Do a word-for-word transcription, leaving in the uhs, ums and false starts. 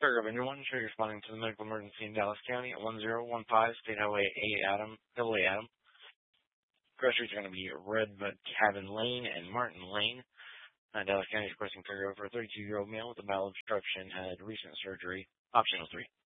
Paragraph anyone should be responding to the medical emergency in Dallas County at one zero one five State Highway A Adam, double A Adam. Cross streets are going to be Redbud Cabin Lane and Martin Lane. Uh, Dallas County is requesting caregiver for a thirty-two-year-old male with a bowel obstruction, had recent surgery. Optional three.